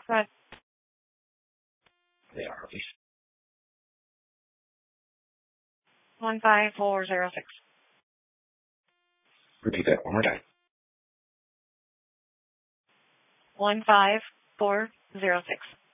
Right. They are, please. 15406. Repeat that one more time. 15406.